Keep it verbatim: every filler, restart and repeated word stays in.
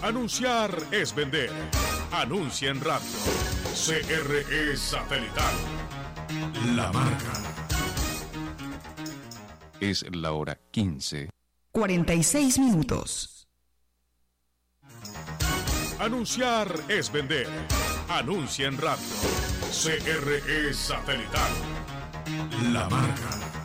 Anunciar es vender. Anuncia en radio. C R E Satelital. La marca. Es la hora quince. cuarenta y seis minutos. Anunciar es vender. Anuncia en radio. C R E Satelital. La marca.